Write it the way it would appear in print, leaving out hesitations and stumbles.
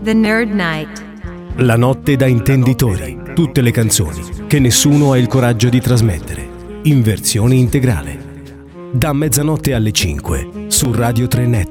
The Nerd Night. La notte da intenditori. Tutte le canzoni che nessuno ha il coraggio di trasmettere. In versione integrale. Da mezzanotte alle 5 su Radio 3 Net.